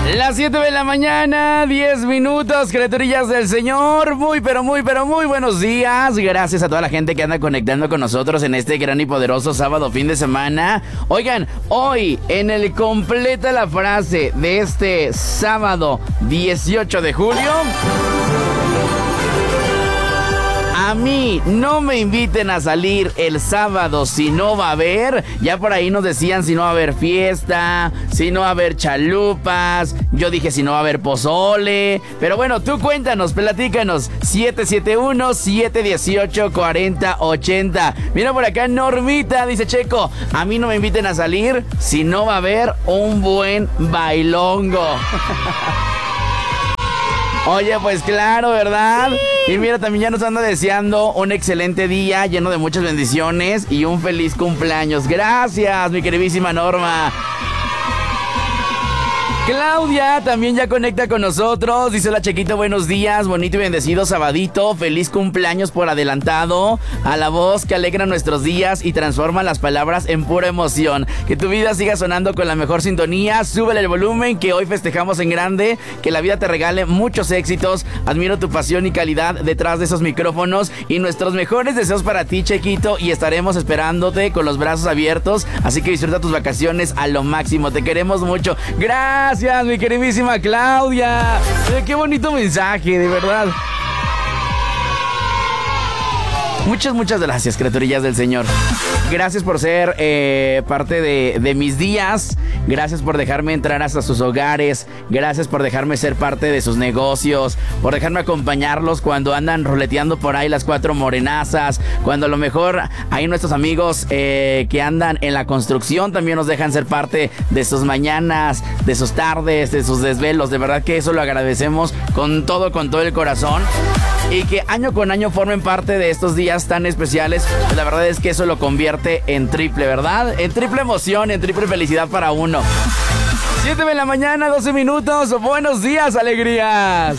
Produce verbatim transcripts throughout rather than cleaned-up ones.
Las siete de la mañana, diez minutos, criaturillas del Señor. Muy, pero muy, pero muy buenos días. Gracias a toda la gente que anda conectando con nosotros en este gran y poderoso sábado fin de semana. Oigan, hoy en el Completa la Frase de este sábado dieciocho de julio... A mí no me inviten a salir el sábado si no va a haber. Ya por ahí nos decían si no va a haber fiesta, si no va a haber chalupas. Yo dije si no va a haber pozole. Pero bueno, tú cuéntanos, platícanos. siete siete uno, siete uno ocho, cuatro cero ocho cero. Mira por acá Normita, dice Checo, a mí no me inviten a salir si no va a haber un buen bailongo. Oye, pues claro, ¿verdad? Y mira, también ya nos anda deseando un excelente día lleno de muchas bendiciones y un feliz cumpleaños. Gracias, mi queridísima Norma. Claudia también ya conecta con nosotros. Dice hola Chequito, buenos días, bonito y bendecido sabadito. Feliz cumpleaños por adelantado. A la voz que alegra nuestros días y transforma las palabras en pura emoción. Que tu vida siga sonando con la mejor sintonía. Súbele el volumen, que hoy festejamos en grande. Que la vida te regale muchos éxitos. Admiro tu pasión y calidad detrás de esos micrófonos. Y nuestros mejores deseos para ti, Chequito. Y estaremos esperándote con los brazos abiertos. Así que disfruta tus vacaciones a lo máximo. Te queremos mucho. Gracias. Gracias, mi queridísima Claudia. Eh, qué bonito mensaje, de verdad. Muchas, muchas gracias, criaturillas del Señor. Gracias por ser eh, parte de, de mis días. Gracias por dejarme entrar hasta sus hogares. Gracias por dejarme ser parte de sus negocios. Por dejarme acompañarlos cuando andan roleteando por ahí las cuatro morenazas. Cuando a lo mejor hay nuestros amigos eh, que andan en la construcción también nos dejan ser parte de sus mañanas, de sus tardes, de sus desvelos. De verdad que eso lo agradecemos con todo, con todo el corazón. Y que año con año formen parte de estos días tan especiales. Pues la verdad es que eso lo convierte en triple, ¿verdad? En triple emoción, en triple felicidad para uno. siete de la mañana, doce minutos. Buenos días, alegrías.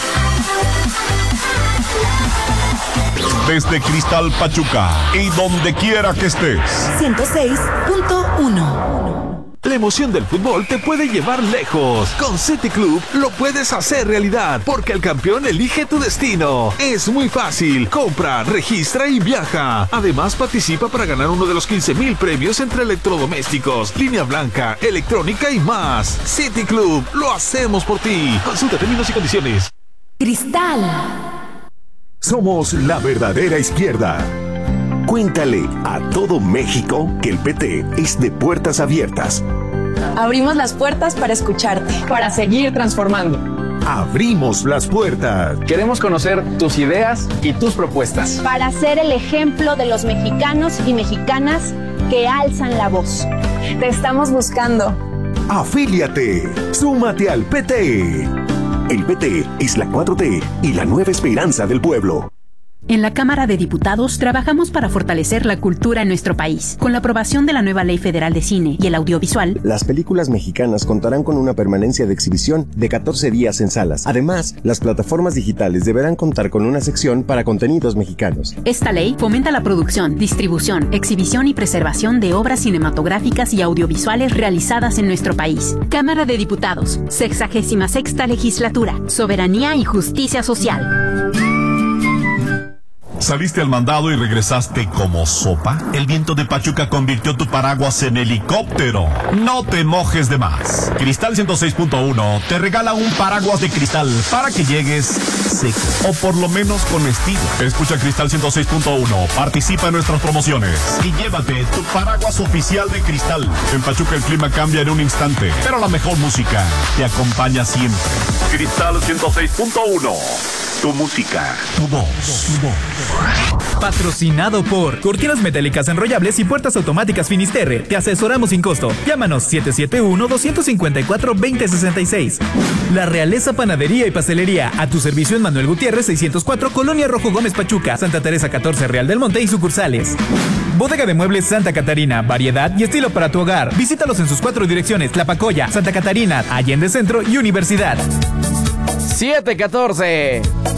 Desde Cristal Pachuca y donde quiera que estés. ciento seis punto uno. La emoción del fútbol te puede llevar lejos. Con City Club lo puedes hacer realidad, porque el campeón elige tu destino. Es muy fácil. Compra, registra y viaja. Además, participa para ganar uno de los quince mil premios entre electrodomésticos, línea blanca, electrónica y más. City Club, lo hacemos por ti. Consulta términos y condiciones. Cristal. Somos la verdadera izquierda. Cuéntale a todo México que el P T es de puertas abiertas. Abrimos las puertas para escucharte, para seguir transformando. Abrimos las puertas. Queremos conocer tus ideas y tus propuestas. Para ser el ejemplo de los mexicanos y mexicanas que alzan la voz. Te estamos buscando. Afíliate. Súmate al P T. El P T es la cuatro T y la nueva esperanza del pueblo. En la Cámara de Diputados trabajamos para fortalecer la cultura en nuestro país. Con la aprobación de la nueva Ley Federal de Cine y el Audiovisual, las películas mexicanas contarán con una permanencia de exhibición de catorce días en salas. Además, las plataformas digitales deberán contar con una sección para contenidos mexicanos. Esta ley fomenta la producción, distribución, exhibición y preservación de obras cinematográficas y audiovisuales realizadas en nuestro país. Cámara de Diputados, sexagésima sexta legislatura, soberanía y justicia social. ¿Saliste al mandado y regresaste como sopa? El viento de Pachuca convirtió tu paraguas en helicóptero. No te mojes de más. Cristal ciento seis punto uno te regala un paraguas de cristal para que llegues seco, o por lo menos con estilo. Escucha Cristal ciento seis punto uno, participa en nuestras promociones y llévate tu paraguas oficial de Cristal. En Pachuca el clima cambia en un instante, pero la mejor música te acompaña siempre. Cristal ciento seis punto uno. Tu música, tu voz, tu voz. Patrocinado por Cortinas Metálicas Enrollables y Puertas Automáticas Finisterre. Te asesoramos sin costo. Llámanos siete siete uno, dos cinco cuatro, dos cero seis seis. La Realeza Panadería y Pastelería. A tu servicio en Manuel Gutiérrez seiscientos cuatro, Colonia Rojo Gómez Pachuca, Santa Teresa catorce, Real del Monte y sucursales. Bodega de Muebles Santa Catarina. Variedad y estilo para tu hogar. Visítalos en sus cuatro direcciones: Tlapacoya, Santa Catarina, Allende Centro y Universidad. siete catorce.